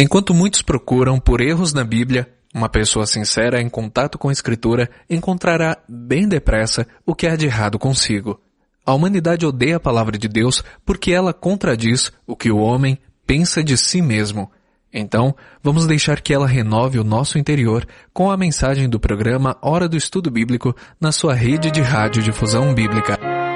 Enquanto muitos procuram por erros na Bíblia, uma pessoa sincera em contato com a Escritura encontrará bem depressa o que há de errado consigo. A humanidade odeia a palavra de Deus porque ela contradiz o que o homem pensa de si mesmo. Então, vamos deixar que ela renove o nosso interior com a mensagem do programa Hora do Estudo Bíblico na sua rede de rádio difusão bíblica.